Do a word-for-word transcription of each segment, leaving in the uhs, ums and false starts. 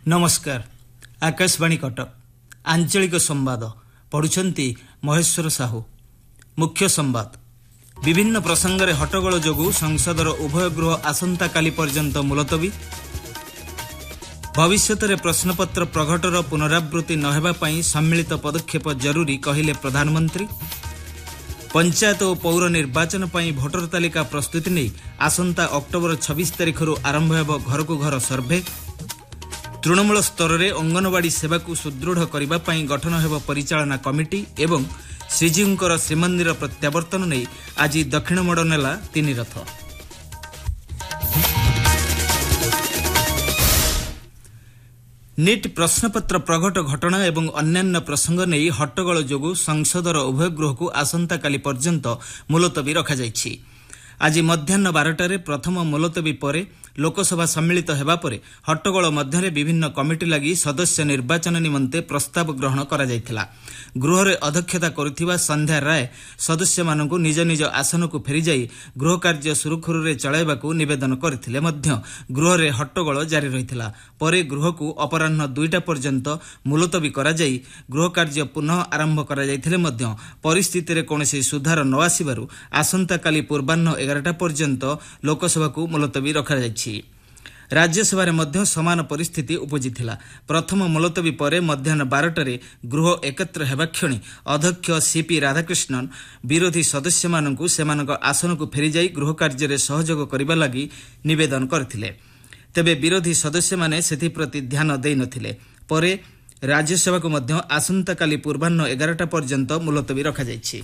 नमस्कार। आकाशवाणी कटक आंचलिक संवाद पढ़ुछंती महेश्वर साहू। मुख्य संवाद। विभिन्न प्रसंग में हट्टगोल जोगु संसदर उभय गृह आसंता काली पर्यंत मुलतवी। भविष्य में प्रश्नपत्र प्रघटर पुनरावृत्ति नहेबा पई सम्मिलित पदक्षेप जरूरी कहिले प्रधानमंत्री। पंचायत और पौर निर्वाचन पई भोटर तालिका प्रस्तुति नहीं आसंता अक्टोबर छब्बीस तारिख आरंभ हेब घर को घर सर्भे। तृणमूल स्तर में अंगनवाड़ी सेवा को सुदृढ़ करने पई गठन हेब परिचालना कमिटी एवं श्रीजीउंकर श्रीमंदिर प्रत्यावर्तन नहीं आज दक्षिण मोड़ नेला तीन रथ। नीट प्रश्नपत्र प्रघट घटना एवं अन्यान्य प्रसंग नहीं हट्टगोल जोगु संसदर उभय गृह को आसंता काली पर्यंत मुलतवी रखाଯାଇଛି। आज मध्याह्न बारटारे प्रथम मुलतवी परे लोकसभा सम्मिलित हेबा परे हट्टगोल मध्यरे विभिन्न कमिटी लगी सदस्य निर्वाचन निमंते प्रस्ताव ग्रहण करा जायथिला। गृह रे अध्यक्षता करुथिबा संध्या राय सदस्य मानकु निज निज आसन को फेरी जाई गृह कार्य सुरुखुरु रे चलाइबाकू निवेदन करथिले मध्य गृह रे हट्टगोल जारी रहिथिला। परे गृह को अपराह्न दुईटा पर्यंत मुलतवी करा जाई गृह कार्य पुनः आरंभ करा जायथिले मध्य परिस्थिति रे कोनोसी सुधार न आसीबारु आसंता काली पूर्वाह्न एगारटा पर्यंत लोकसभा को मुलतवी रखा जायछि। राज्यसभा मध्य समान परिस्थिति उपजिथिला। प्रथम मुलतवी परे मध्याह्न बारटारे गृह एकत्र हेबा क्षणी अध्यक्ष सीपी राधाकृष्णन विरोधी सदस्य मानकु सेमानक आसन को फेरी जाई गृह कार्य रे सहयोग करिबा लागि निवेदन करथिले। तेबे विरोधी सदस्य माने सेथि प्रति ध्यान देई नथिले। परे राज्यसभा को मध्य आसंता काली पूर्वाह्न एगारटा पर्यंत मुलतवी रखा जायछि।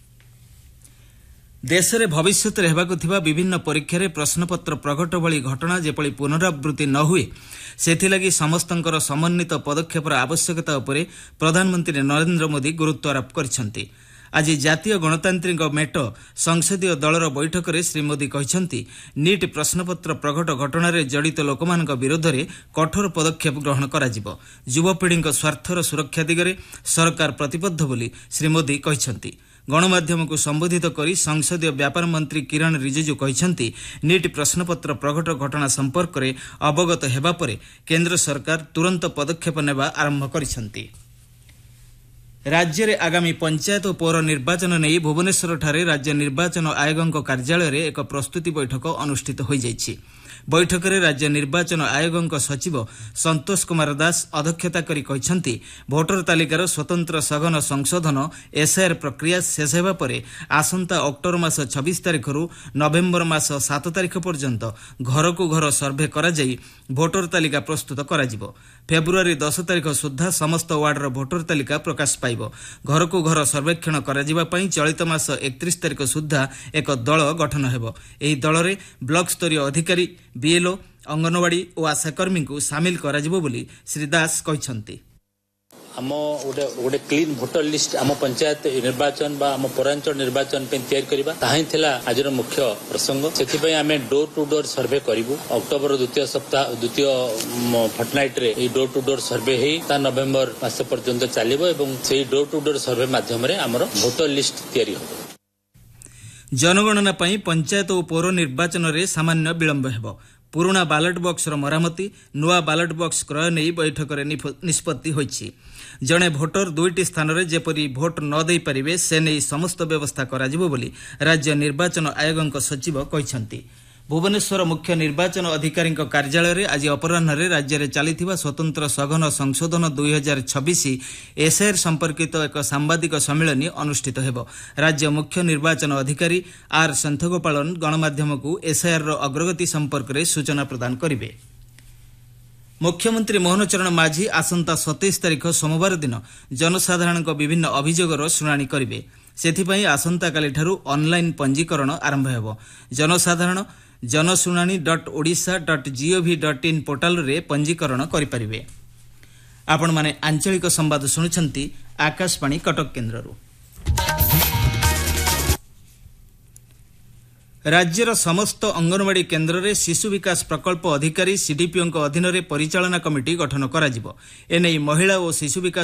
देश में भविष्य में हेबाकु थिबा विभिन्न परीक्षा रे प्रश्नपत्र प्रघट भली घटना जेपली पुनरावृत्ति न हुए सेथिलागि समस्तंकर समन्वित पदक्षेपर आवश्यकता उपरे प्रधानमंत्री नरेंद्र मोदी गुरुत्व आरोप करिसेंति। आज जातीय गणतांत्रिक मेट संसदीय दलर बैठक में श्री मोदी कहिसेंति नीट प्रश्नपत्र प्रघट घटना रे जड़ित लोकमानक विरोध में कठोर पदक्षेप ग्रहण करा जिवो। युवपीढ़ी स्वार्थर सुरक्षा दिगरे सरकार प्रतिबद्ध बोली श्री मोदी कहिसेंति। गणमाध्यम को संबोधित करी संसदीय व्यापार मंत्री किरण रिजिजू कहिसेंति नीट प्रश्नपत्र प्रघट घटना संपर्क में अवगत हेबा परे केंद्र सरकार तुरंत पदक्षेप नेबा आरंभ करिसेंति। राज्य में आगामी पंचायत और पौर निर्वाचन नहीं भुवनेश्वर ठारे राज्य निर्वाचन आयोगों कार्यालय रे एक प्रस्तुति बैठक अनुष्ठित हो जाइछि। बैठक में राज्य निर्वाचन आयोगों सचिव संतोष कुमार दास अध्यक्षता करी कहिसेंति भोटर तालिकार स्वतंत्र सघन संशोधन एसआईआर प्रक्रिया शेष हेबा परे आसंता अक्टोबर मास छब्बीस तारिख रु नवेम्बर मास सात तारिख पर्यंत घर को घर सर्भे करा जाई भोटर तालिका प्रस्तुत करा जिवो। फेब्रुआरी दस तारिख सुधा समस्त वार्डर भोटर तालिका प्रकाश पाइबो। घर को घर सर्वेक्षण करा जिबा पई चलित मास एकतीस तारिख सुधा एक दल गठन हेबो। एही दल रे ब्लॉक स्तरीय अधिकारी बीएलओ अंगनवाड़ी और आशाकर्मी को सामिल करा जिवो बोली श्री दास कहिसेंति। आम गोटे गोटे क्लीन भोटर लिस्ट आम पंचायत निर्वाचन बा आम पौरांचल निर्वाचन पे तैयार करबा ताही थिला आजर मुख्य प्रसंग। सेथिपई आमे door to door survey करिवु। October द्वितीय सप्ताह द्वितीय फर्टनाइट रे a door to door survey हेई ता नवेम्बर मास पर्यंत चलिबो एवं सेही डोर टू डोर सर्वे माध्यम रे हमर भोटर लिस्ट तैयारी होबो। जनगणना पई पंचायत और पौर निर्वाचन रे सामान्य विलंब हेबो। पुराना बालट बॉक्स मरामती नुआ बालट बॉक्स क्रय नहीं बैठक में निष्पत्ति होइछि। जड़े भोटर दुईटी स्थान में जेपरी भोट न दे पारिबे से नहीं समस्त व्यवस्था करा जिवो बोली राज्य निर्वाचन आयोगों सचिव कहिसेंति। भुवनेश्वर मुख्य निर्वाचन अधिकारी कार्यालय में आज अपराह्न राज्य में चली स्वतंत्र सघन संशोधन दुई हजार छब्बीस एसआईआर संपर्कित एक सांबादिक सम्मेलन अनुष्ठित हेबो। राज्य मुख्य निर्वाचन अधिकारी आर संथगोपालन गणमाध्यम को एसआईआर अग्रगति संपर्क में सूचना प्रदान करिवे। मुख्यमंत्री मोहन चरण माझी आसंता सत्ताईस तारिख सोमवार दिन जनसाधारण विभिन्न अभियोगर शुणाणी करिवे। सेथिपई आसंता काली ठारू ऑनलाइन पंजीकरण आरंभ हेबो। जनसाधारण जनशुणाणी डट ओडिशा डट जीओवी डट इन पोर्टाल रे पंजीकरण करिपारिबे। आपण माने आंचलिक संवाद सुनुछंती आकाशवाणी कटक केन्द्ररू। राज्यर समस्त अंगनवाड़ी केन्द्र में शिशु विकास प्रकल्प अधिकारी सीडीपीओ अधीन में परिचालना कमिटी गठन करा जिवो। एने महिला और शिशु विकास